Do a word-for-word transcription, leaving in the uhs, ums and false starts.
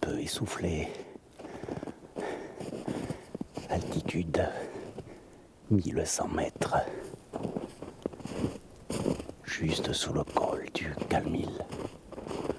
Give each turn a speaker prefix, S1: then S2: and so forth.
S1: peu essoufflé. Altitude mille cent mètres. Juste sous le col du Calmil.